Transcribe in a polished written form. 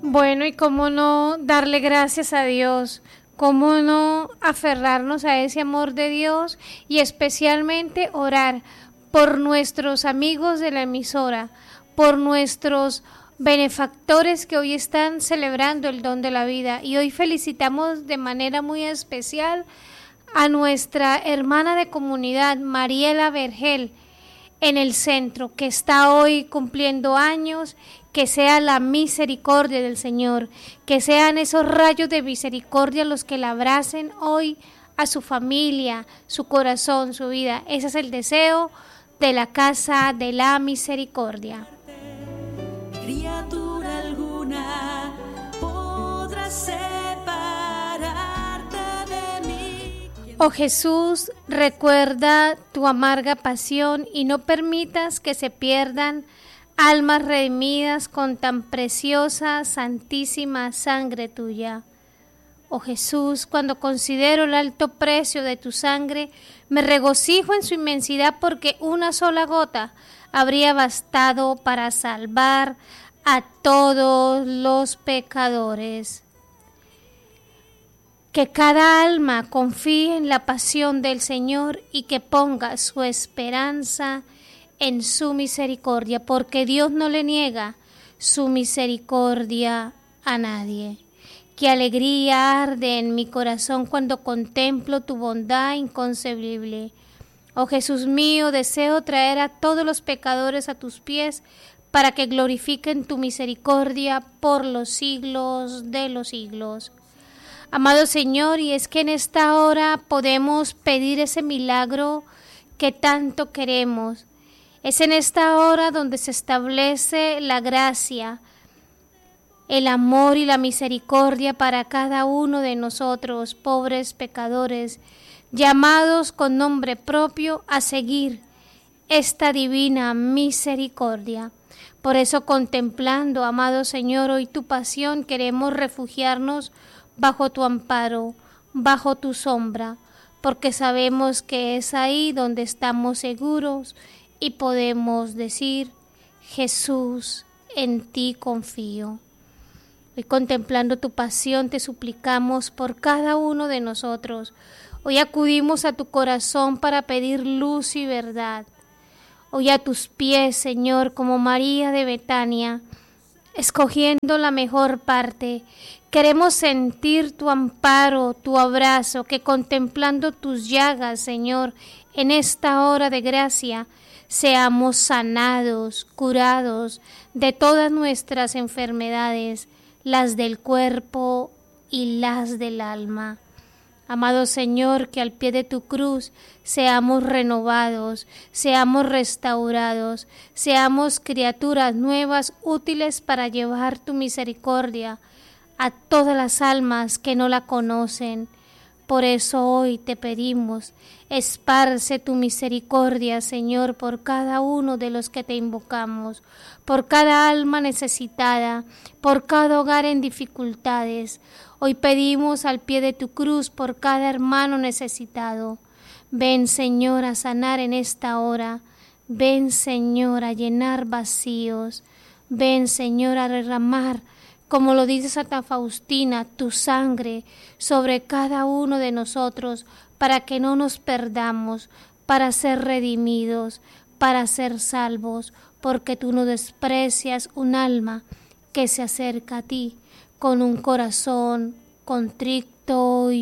Bueno, y cómo no darle gracias a Dios, cómo no aferrarnos a ese amor de Dios y especialmente orar por nuestros amigos de la emisora, por nuestros benefactores que hoy están celebrando el don de la vida. Y hoy felicitamos de manera muy especial a nuestra hermana de comunidad, Mariela Vergel, en el centro, que está hoy cumpliendo años. Que sea la misericordia del Señor, que sean esos rayos de misericordia los que la abracen hoy a su familia, su corazón, su vida. Ese es el deseo de la Casa de la Misericordia. Criatura alguna podrá separarte de mí. Oh Jesús, recuerda tu amarga pasión y no permitas que se pierdan almas redimidas con tan preciosa, santísima sangre tuya. Oh Jesús, cuando considero el alto precio de tu sangre, me regocijo en su inmensidad porque una sola gota habría bastado para salvar a todos los pecadores. Que cada alma confíe en la pasión del Señor y que ponga su esperanza en su misericordia, porque Dios no le niega su misericordia a nadie. Qué alegría arde en mi corazón cuando contemplo tu bondad inconcebible. Oh Jesús mío, deseo traer a todos los pecadores a tus pies para que glorifiquen tu misericordia por los siglos de los siglos. Amado Señor, y es que en esta hora podemos pedir ese milagro que tanto queremos. Es en esta hora donde se establece la gracia, el amor y la misericordia para cada uno de nosotros, pobres pecadores, llamados con nombre propio a seguir esta divina misericordia. Por eso, contemplando, amado Señor, hoy tu pasión, queremos refugiarnos bajo tu amparo, bajo tu sombra, porque sabemos que es ahí donde estamos seguros y podemos decir: Jesús, en ti confío. Hoy, contemplando tu pasión, te suplicamos por cada uno de nosotros. Hoy acudimos a tu corazón para pedir luz y verdad. Hoy a tus pies, Señor, como María de Betania, escogiendo la mejor parte. Queremos sentir tu amparo, tu abrazo, que contemplando tus llagas, Señor, en esta hora de gracia, seamos sanados, curados de todas nuestras enfermedades, las del cuerpo y las del alma. Amado Señor, que al pie de tu cruz seamos renovados, seamos restaurados, seamos criaturas nuevas útiles para llevar tu misericordia a todas las almas que no la conocen. Por eso hoy te pedimos, esparce tu misericordia, Señor, por cada uno de los que te invocamos, por cada alma necesitada, por cada hogar en dificultades. Hoy pedimos al pie de tu cruz por cada hermano necesitado. Ven, Señor, a sanar en esta hora. Ven, Señor, a llenar vacíos. Ven, Señor, a derramar, como lo dice Santa Faustina, tu sangre sobre cada uno de nosotros, para que no nos perdamos, para ser redimidos, para ser salvos, porque tú no desprecias un alma que se acerca a ti con un corazón contrito y